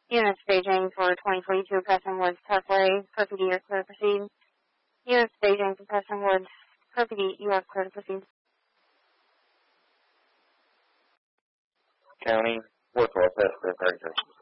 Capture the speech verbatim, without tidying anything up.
Units staging for twenty forty-two Preston Woods Parkway, Perfidy, you are clear to proceed. Units staging for Preston Woods, Perfidy, you are clear to proceed. County, four twelve, Preston, thirty-three.